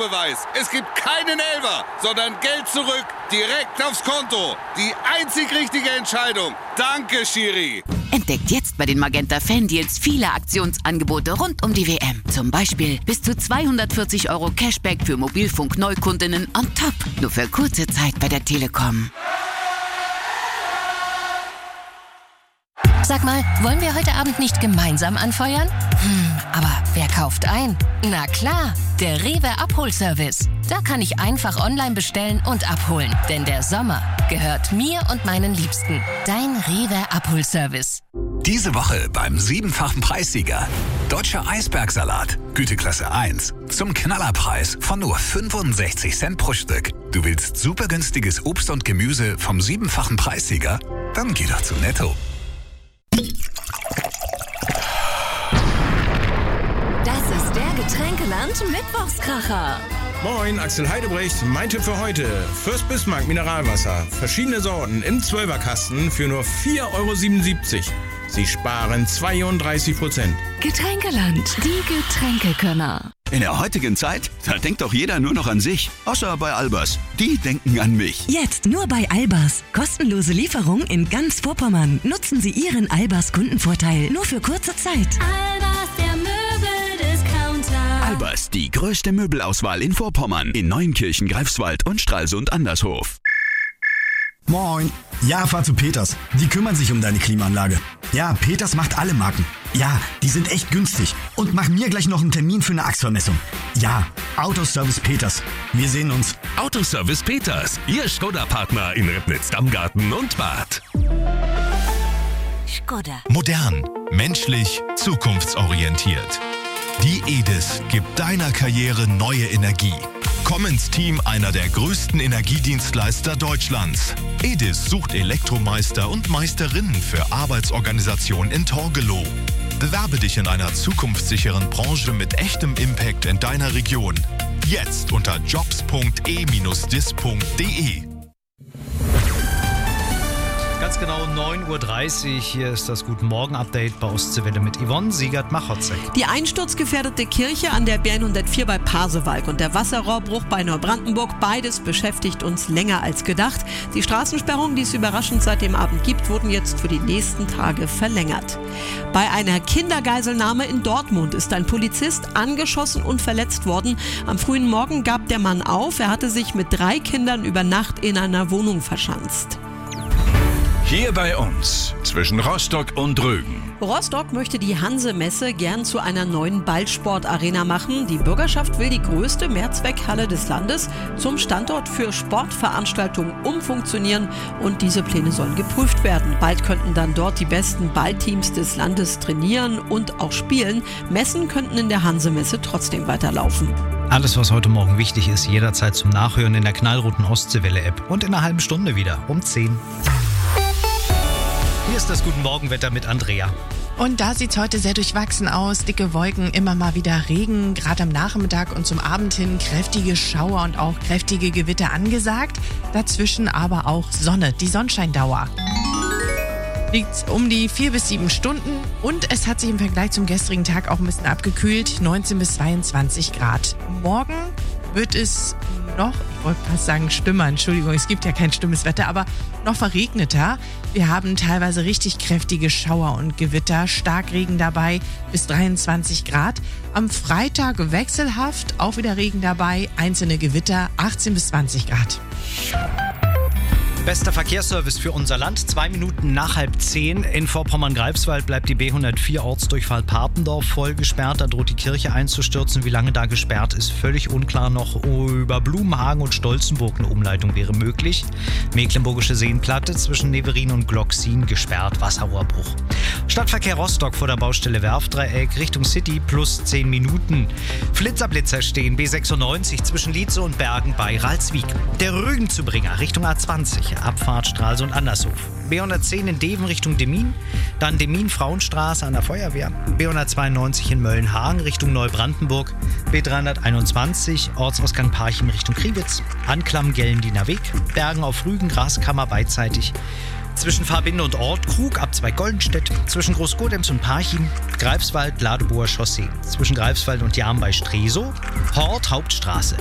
Videobeweis. Es gibt keinen Elfer, sondern Geld zurück, direkt aufs Konto. Die einzig richtige Entscheidung. Danke, Schiri. Entdeckt jetzt bei den Magenta Fan-Deals viele Aktionsangebote rund um die WM. Zum Beispiel bis zu 240 € Cashback für Mobilfunk-Neukundinnen on top. Nur für kurze Zeit bei der Telekom. Sag mal, wollen wir heute Abend nicht gemeinsam anfeuern? Aber wer kauft ein? Na klar, der Rewe Abholservice. Da kann ich einfach online bestellen und abholen. Denn der Sommer gehört mir und meinen Liebsten. Dein Rewe Abholservice. Diese Woche beim 7-fachen Preissieger. Deutscher Eisbergsalat, Güteklasse 1. Zum Knallerpreis von nur 65 Cent pro Stück. Du willst super günstiges Obst und Gemüse vom 7-fachen Preissieger? Dann geh doch zu Netto. Das ist der Getränkeland-Mittwochskracher. Moin, Axel Heidebrecht. Mein Tipp für heute. Fürst Bismarck Mineralwasser. Verschiedene Sorten im 12er-Kasten für nur 4,77 €. Sie sparen 32%. Getränkeland, die Getränkekönner. In der heutigen Zeit, da denkt doch jeder nur noch an sich. Außer bei Albers. Die denken an mich. Jetzt nur bei Albers. Kostenlose Lieferung in ganz Vorpommern. Nutzen Sie Ihren Albers Kundenvorteil nur für kurze Zeit. Albers, der Möbeldiscounter. Albers, die größte Möbelauswahl in Vorpommern. In Neuenkirchen, Greifswald und Stralsund-Andershof. Moin. Ja, fahr zu Peters. Die kümmern sich um deine Klimaanlage. Ja, Peters macht alle Marken. Ja, die sind echt günstig. Und mach mir gleich noch einen Termin für eine Achsvermessung. Ja, Autoservice Peters. Wir sehen uns. Autoservice Peters, Ihr Skoda-Partner in Ribnitz-Dammgarten und Bad. Skoda. Modern, menschlich, zukunftsorientiert. Die EDIS gibt deiner Karriere neue Energie. Komm ins Team einer der größten Energiedienstleister Deutschlands. EDIS sucht Elektromeister und Meisterinnen für Arbeitsorganisation in Torgelow. Bewerbe dich in einer zukunftssicheren Branche mit echtem Impact in deiner Region. Jetzt unter jobs.e-dis.de. Ganz genau 9:30 Uhr. Hier ist das Guten Morgen-Update bei Ostseewelle mit Yvonne Siegert-Machotzek. Die einsturzgefährdete Kirche an der B104 bei Pasewalk und der Wasserrohrbruch bei Neubrandenburg, beides beschäftigt uns länger als gedacht. Die Straßensperrungen, die es überraschend seit dem Abend gibt, wurden jetzt für die nächsten Tage verlängert. Bei einer Kindergeiselnahme in Dortmund ist ein Polizist angeschossen und verletzt worden. Am frühen Morgen gab der Mann auf. Er hatte sich mit 3 Kindern über Nacht in einer Wohnung verschanzt. Hier bei uns, zwischen Rostock und Rügen. Rostock möchte die Hanse-Messe gern zu einer neuen Ballsportarena machen. Die Bürgerschaft will die größte Mehrzweckhalle des Landes zum Standort für Sportveranstaltungen umfunktionieren und diese Pläne sollen geprüft werden. Bald könnten dann dort die besten Ballteams des Landes trainieren und auch spielen. Messen könnten in der Hanse-Messe trotzdem weiterlaufen. Alles, was heute Morgen wichtig ist, jederzeit zum Nachhören in der knallroten Ostseewelle-App und in einer halben Stunde wieder um 10. Hier ist das Guten Morgenwetter mit Andrea. Und da sieht es heute sehr durchwachsen aus. Dicke Wolken, immer mal wieder Regen, gerade am Nachmittag und zum Abend hin kräftige Schauer und auch kräftige Gewitter angesagt. Dazwischen aber auch Sonne, die Sonnenscheindauer. Liegt um die 4 bis 7 Stunden und es hat sich im Vergleich zum gestrigen Tag auch ein bisschen abgekühlt, 19 bis 22 Grad. Morgen wird es noch, ich wollte fast sagen Stürmer, Entschuldigung, es gibt ja kein stimmes Wetter, aber noch verregneter. Wir haben teilweise richtig kräftige Schauer und Gewitter, Starkregen dabei bis 23 Grad. Am Freitag wechselhaft, auch wieder Regen dabei, einzelne Gewitter 18 bis 20 Grad. Bester Verkehrsservice für unser Land. 2 Minuten nach 9:30 in Vorpommern-Greifswald bleibt die B104 Ortsdurchfahrt Papendorf voll gesperrt. Da droht die Kirche einzustürzen. Wie lange da gesperrt ist, völlig unklar noch. Über Blumenhagen und Stolzenburg eine Umleitung wäre möglich. Mecklenburgische Seenplatte zwischen Neverin und Glocksin gesperrt. Wasserrohrbruch. Stadtverkehr Rostock vor der Baustelle Werftdreieck Richtung City plus 10 Minuten. Flitzerblitzer stehen B96 zwischen Lietze und Bergen bei Ralswiek. Der Rügenzubringer Richtung A20. Abfahrt Stralsund und Andershof. B110 in Deven Richtung Demmin, dann Demmin-Frauenstraße an der Feuerwehr, B192 in Möllenhagen Richtung Neubrandenburg, B321 Ortsausgang Parchim Richtung Kriwitz, Anklam Gellendiener Weg, Bergen auf Rügen, Graskammer beidseitig, zwischen Fahrbinde und Ortkrug ab 2 Goldenstedt, zwischen Großgodems und Parchim, Greifswald, Ladeboer Chaussee, zwischen Greifswald und Jahn bei Stresow, Hort Hauptstraße,